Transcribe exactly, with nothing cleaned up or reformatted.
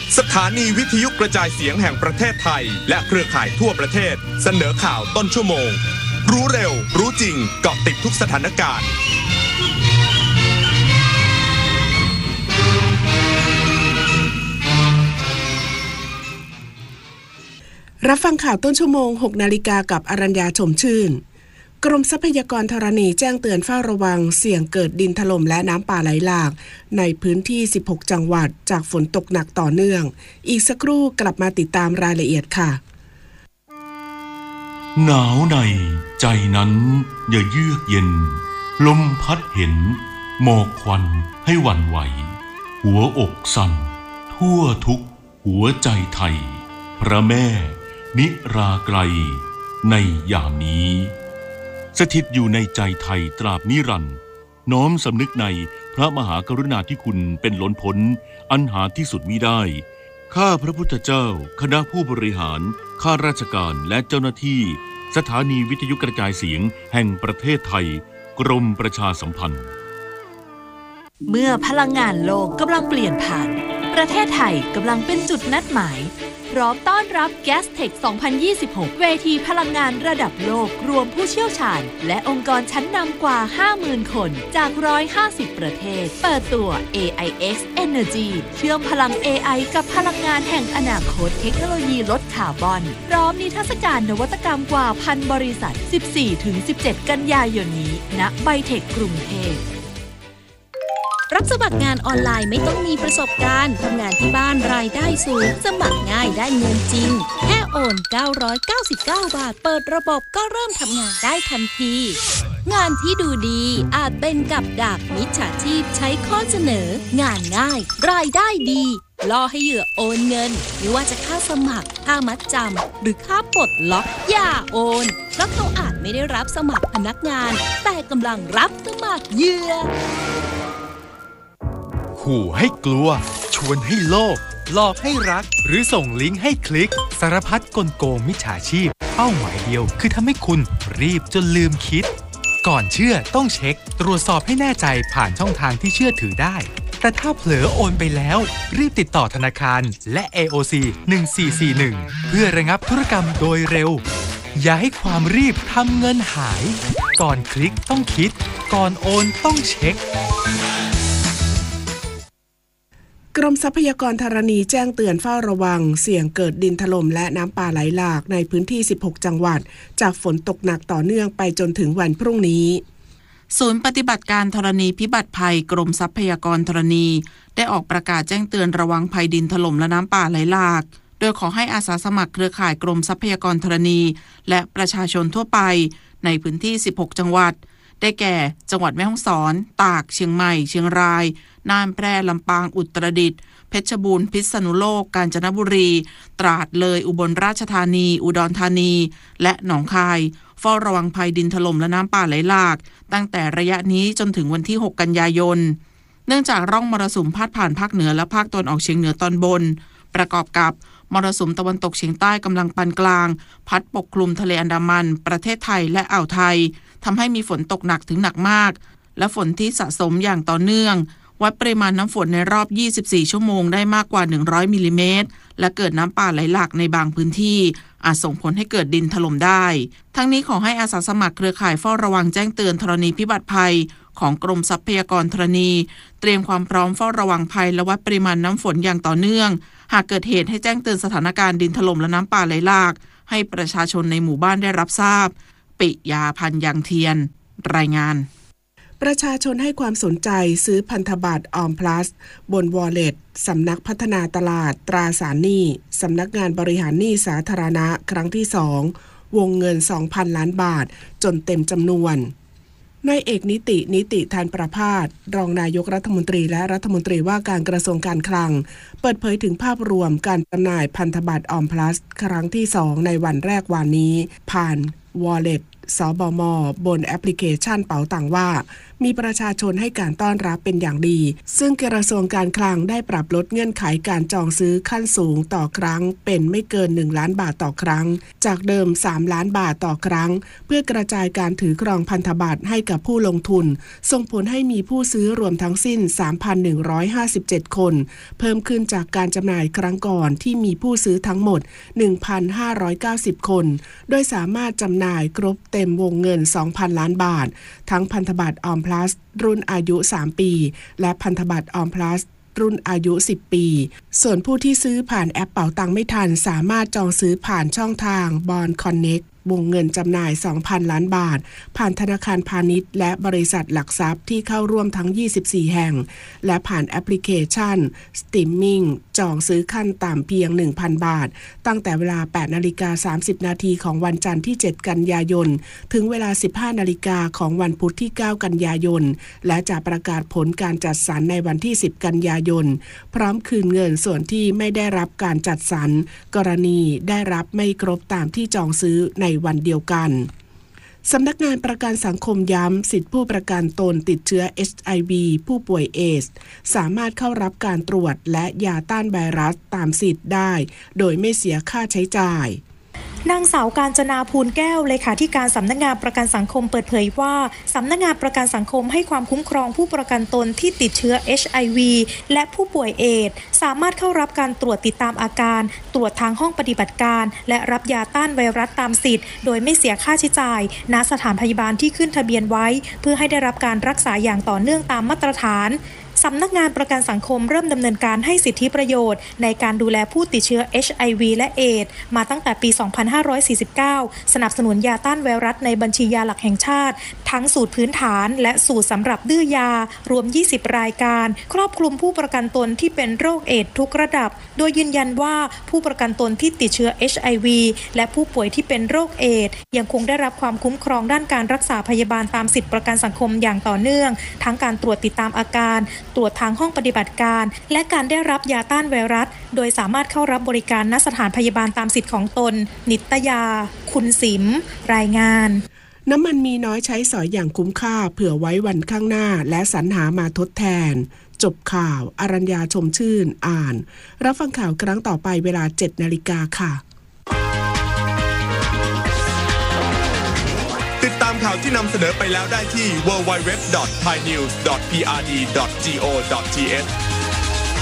สถานีวิทยุกระจายเสียงแห่งประเทศไทยและเครือข่ายทั่วประเทศเสนอข่าวต้นชั่วโมงรู้เร็วรู้จริงเกาะติดทุกสถานการณ์รับฟังข่าวต้นชั่วโมง หกนาฬิกากับอรัญญาชมชื่นกรมทรัพยากรธรณีแจ้งเตือนเฝ้าระวังเสี่ยงเกิดดินถล่มและน้ำป่าไหลหลากในพื้นที่สิบหกจังหวัดจากฝนตกหนักต่อเนื่องอีกสักครู่กลับมาติดตามรายละเอียดค่ะหนาวในใจนั้นอย่าเยือกเย็นลมพัดเห็นหมอกควันให้หวั่นไหวหัวอกสั่นทั่วทุกหัวใจไทยพระแม่นิราไกรในยามนี้สถิตอยู่ในใจไทยตราบนิรันดร์น้อมสำนึกในพระมหากรุณาธิคุณเป็นล้นพ้นอันหาที่สุดมิได้ข้าพระพุทธเจ้าคณะผู้บริหารข้าราชการและเจ้าหน้าที่สถานีวิทยุกระจายเสียงแห่งประเทศไทยกรมประชาสัมพันธ์เมื่อพลังงานโลกกำลังเปลี่ยนผ่านประเทศไทยกำลังเป็นจุดนัดหมายพร้อมต้อนรับ Gastech สองพันยี่สิบหก เวทีพลังงานระดับโลกรวมผู้เชี่ยวชาญและองค์กรชั้นนำกว่า ห้าหมื่น คนจากหนึ่งร้อยห้าสิบประเทศเปิดตัว เอ ไอ เอ็กซ์ Energy เชื่อมพลัง เอ ไอ กับพลังงานแห่งอนาคตเทคโนโลยีลดคาร์บอนพร้อมนิทรรศการนวัตกรรมกว่าพันบริษัท สิบสี่ถึงสิบเจ็ด กันยายนนี้ณไบเทคกรุงเทพรับสมัครงานออนไลน์ไม่ต้องมีประสบการณ์ทำงานที่บ้านรายได้สูงสมัครง่ายได้เงินจริงแค่โอนเก้าร้อยเก้าสิบเก้าบาทเปิดระบบก็เริ่มทำงานได้ทันทีงานที่ดูดีอาจเป็นกับดักมิจฉาชีพใช้ข้อเสนองานง่ายรายได้ดีล่อให้เหยื่อโอนเงินไม่ว่าจะค่าสมัครค่ามัดจำหรือค่าปลดล็อกอย่าโอนเพราะเขาอาจไม่ได้รับสมัครพนักงานแต่กำลังรับสมัครเหยื่อขู่ให้กลัวชวนให้โลภหลอกให้รักหรือส่งลิงก์ให้คลิกสารพัดกลโกงมิจฉาชีพเป้าหมายเดียวคือทำให้คุณรีบจนลืมคิดก่อนเชื่อต้องเช็คตรวจสอบให้แน่ใจผ่านช่องทางที่เชื่อถือได้แต่ถ้าเผลอโอนไปแล้วรีบติดต่อธนาคารและ เอ โอ ซี หนึ่งสี่สี่หนึ่งเพื่อระงับธุรกรรมโดยเร็วอย่าให้ความรีบทำเงินหายก่อนคลิกต้องคิดก่อนโอนต้องเช็คกรมทรัพยากรธรณีแจ้งเตือนเฝ้าระวังเสี่ยงเกิดดินถล่มและน้ำป่าไหลหลากในพื้นที่สิบหกจังหวัดจากฝนตกหนักต่อเนื่องไปจนถึงวันพรุ่งนี้ศูนย์ปฏิบัติการธรณีพิบัติภัยกรมทรัพยากรธรณีได้ออกประกาศแจ้งเตือนระวังภัยดินถล่มและน้ำป่าไหลหลากโดยขอให้อาสาสมัครเครือข่ายกรมทรัพยากรธรณีและประชาชนทั่วไปในพื้นที่สิบหกจังหวัดได้แก่จังหวัดแม่ฮ่องสอนตากเชียงใหม่เชียงรายน่านแพร่ลำปางอุตรดิตถ์เพชรบูรณ์พิษณุโลกกาญจนบุรีตราดเลยอุบลราชธานีอุดรธานีและหนองคายเฝ้าระวังภัยดินถล่มและน้ำป่าไหลหลากตั้งแต่ระยะนี้จนถึงวันที่หกกันยายนเนื่องจากร่องมรสุมพาดผ่านภาคเหนือและภาคตะวันออกเฉียงเหนือตอนบนประกอบกับมรสุมตะวันตกเฉียงใต้กำลังปานกลางพัดปกคลุมทะเลอันดามันประเทศไทยและอ่าวไทยทำให้มีฝนตกหนักถึงหนักมากและฝนที่สะสมอย่างต่อเนื่องวัดปริมาณน้ำฝนในรอบยี่สิบสี่ชั่วโมงได้มากกว่าหนึ่งร้อยมิลลิเมตรและเกิดน้ำป่าไหลหลากในบางพื้นที่อาจส่งผลให้เกิดดินถล่มได้ทั้งนี้ขอให้อาสาสมัครเครือข่ายเฝ้าระวังแจ้งเตือนธรณีพิบัติภัยของกรมทรัพยากรธรณีเตรียมความพร้อมเฝ้าระวังภัยและวัดปริมาณน้ำฝนอย่างต่อเนื่องหากเกิดเหตุให้แจ้งเตือนสถานการณ์ดินถล่มและน้ำป่าไหลหลากให้ประชาชนในหมู่บ้านได้รับทราบปิยาพันธ์ยังเทียนรายงานประชาชนให้ความสนใจซื้อพันธบัตรออมพลัสบน Wallet สำนักพัฒนาตลาดตราสารหนี้สำนักงานบริหารหนี้สาธารณะครั้งที่สองวงเงิน สองพัน ล้านบาทจนเต็มจำนวนนายเอกนิตินิติธานประภาสรองนายกรัฐมนตรีและรัฐมนตรีว่าการกระทรวงการคลังเปิดเผยถึงภาพรวมการจำหน่ายพันธบัตรออมพลัสครั้งที่สองในวันแรกวันนี้ผ่าน Wallet สบม.บนแอปพลิเคชันเป๋าตังว่ามีประชาชนให้การต้อนรับเป็นอย่างดีซึ่งกระทรวงการคลังได้ปรับลดเงื่อนไขการจองซื้อขั้นสูงต่อครั้งเป็นไม่เกินหนึ่งล้านบาทต่อครั้งจากเดิมสามล้านบาทต่อครั้งเพื่อกระจายการถือครองพันธบัตรให้กับผู้ลงทุนส่งผลให้มีผู้ซื้อรวมทั้งสิ้น สามพันหนึ่งร้อยห้าสิบเจ็ด คนเพิ่มขึ้นจากการจำหน่ายครั้งก่อนที่มีผู้ซื้อทั้งหมด หนึ่งพันห้าร้อยเก้าสิบ คนโดยสามารถจำหน่ายครบเต็มวงเงิน สองพัน ล้านบาททั้งพันธบัตรออมพลัสรุ่นอายุสามปีและพันธบัตรออมพลัสรุ่นอายุสิบปีส่วนผู้ที่ซื้อผ่านแอปเป๋าตังไม่ทันสามารถจองซื้อผ่านช่องทาง Bond Connect วงเงินจำหน่าย สองพัน ล้านบาทผ่านธนาคารพาณิชย์และบริษัทหลักทรัพย์ที่เข้าร่วมทั้งยี่สิบสี่แห่งและผ่านแอปพลิเคชัน Streaming จองซื้อขั้นต่ำเพียง หนึ่งพัน บาทตั้งแต่เวลา แปดนาฬิกาสามสิบนาทีของวันจันทร์ที่เจ็ดกันยายนถึงเวลา สิบห้านาฬิกาของวันพุธที่เก้ากันยายนและจะประกาศผลการจัดสรรในวันที่สิบกันยายนพร้อมคืนเงินส่วนที่ไม่ได้รับการจัดสรรกรณีได้รับไม่ครบตามที่จองซื้อในวันเดียวกันสำนักงานประกันสังคมย้ำสิทธิผู้ประกันตนติดเชื้อ เอช ไอ วี ผู้ป่วยเอดส์สามารถเข้ารับการตรวจและยาต้านไวรัสตามสิทธิ์ได้โดยไม่เสียค่าใช้จ่ายนางสาวกาญจนาภูลแก้วเลขาธิการสำนักงานประกันสังคมเปิดเผยว่าสำนักงานประกันสังคมให้ความคุ้มครองผู้ประกันตนที่ติดเชื้อ เอช ไอ วี และผู้ป่วยเอดส์สามารถเข้ารับการตรวจติดตามอาการตรวจทางห้องปฏิบัติการและรับยาต้านไวรัสตามสิทธิ์โดยไม่เสียค่าใช้จ่ายณสถานพยาบาลที่ขึ้นทะเบียนไว้เพื่อให้ได้รับการรักษาอย่างต่อเนื่องตามมาตรฐานสำนักงานประกันสังคมเริ่มดำเนินการให้สิทธิประโยชน์ในการดูแลผู้ติดเชื้อ เอช ไอ วี และเอดส์มาตั้งแต่ปี สองพันห้าร้อยสี่สิบเก้า สนับสนุนยาต้านไวรัสในบัญชียาหลักแห่งชาติทั้งสูตรพื้นฐานและสูตรสำหรับดื้อยารวมยี่สิบรายการครอบคลุมผู้ประกันตนที่เป็นโรคเอดส์ทุกระดับโดยยืนยันว่าผู้ประกันตนที่ติดเชื้อ เอช ไอ วี และผู้ป่วยที่เป็นโรคเอดส์ยังคงได้รับความคุ้มครองด้านการรักษาพยาบาลตามสิทธิประกันสังคมอย่างต่อเนื่องทั้งการตรวจติดตามอาการตรวจทางห้องปฏิบัติการและการได้รับยาต้านไวรัสโดยสามารถเข้ารับบริการณสถานพยาบาลตามสิทธิ์ของตนนิตยาคุณสิมรายงานน้ำมันมีน้อยใช้สอยอย่างคุ้มค่าเผื่อไว้วันข้างหน้าและสรรหามาทดแทนจบข่าวอรัญญาชมชื่นอ่านรับฟังข่าวครั้งต่อไปเวลา เจ็ดนาฬิกาค่ะติดตามข่าวที่นำเสนอไปแล้วได้ที่ ดับเบิลยู ดับเบิลยู ดับเบิลยู ดอท ไทยนิวส์ ดอท พี อาร์ ดี ดอท จี โอ ดอท ที เอช